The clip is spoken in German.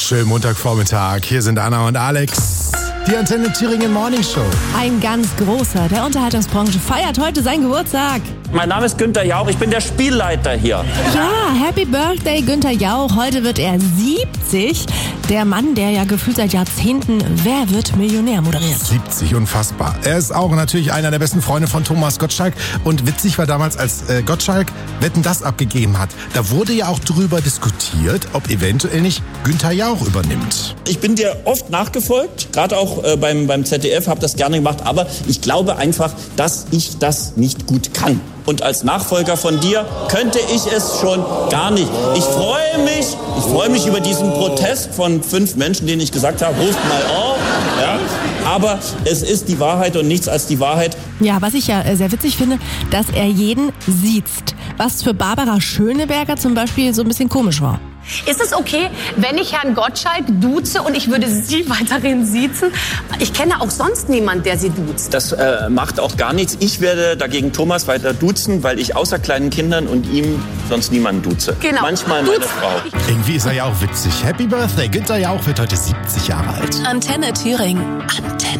Schönen Montagvormittag. Hier sind Anna und Alex. Die Antenne Thüringen Morning Show. Ein ganz großer der Unterhaltungsbranche feiert heute seinen Geburtstag. Mein Name ist Günther Jauch, ich bin der Spielleiter hier. Ja, Happy Birthday Günther Jauch. Heute wird er 70. Der Mann, der ja gefühlt seit Jahrzehnten Wer wird Millionär moderiert. 70, unfassbar. Er ist auch natürlich einer der besten Freunde von Thomas Gottschalk. Und witzig war damals, als Gottschalk Wetten, das abgegeben hat. Da wurde ja auch drüber diskutiert, ob eventuell nicht Günther Jauch übernimmt. Ich bin dir oft nachgefolgt, gerade auch beim ZDF, habe das gerne gemacht, aber ich glaube einfach, dass ich das nicht gut kann. Und als Nachfolger von dir könnte ich es schon gar nicht. Ich freue mich über diesen Protest von 5 Menschen, denen ich gesagt habe, ruft mal auf. Ja? Aber es ist die Wahrheit und nichts als die Wahrheit. Ja, was ich ja sehr witzig finde, dass er jeden siezt. Was für Barbara Schöneberger zum Beispiel so ein bisschen komisch war. Ist es okay, wenn ich Herrn Gottschalk duze und ich würde Sie weiterhin siezen? Ich kenne auch sonst niemanden, der Sie duzt. Das macht auch gar nichts. Ich werde dagegen Thomas weiter duzen, weil ich außer kleinen Kindern und ihm sonst niemanden duze. Genau. Manchmal meine Frau. Irgendwie ist er ja auch witzig. Happy Birthday. Günther Jauch wird heute 70 Jahre alt. Antenne Thüringen. Antenne.